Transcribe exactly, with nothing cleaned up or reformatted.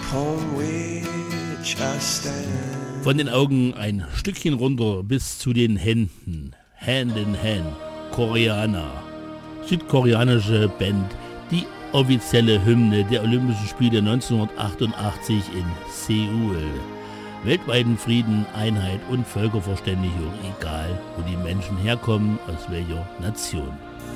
Von den Augen ein Stückchen runter bis zu den Händen. Hand in Hand. Koreaner. Südkoreanische Band, die offizielle Hymne der Olympischen Spiele neunzehnhundertachtundachtzig in Seoul. Weltweiten Frieden, Einheit und Völkerverständigung, egal wo die Menschen herkommen, aus welcher Nation.